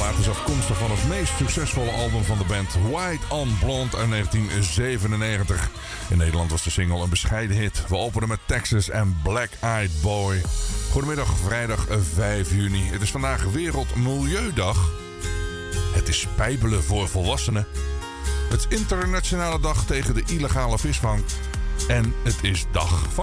plaat is afkomstig van het meest succesvolle album van de band, White on Blonde uit 1997. In Nederland was de single een bescheiden hit. We openen met Texas en Black Eyed Boy. Goedemiddag, vrijdag 5 juni. Het is vandaag Wereldmilieudag. Het is spijbelen voor volwassenen. Het is internationale dag tegen de illegale visvang. En het is dag van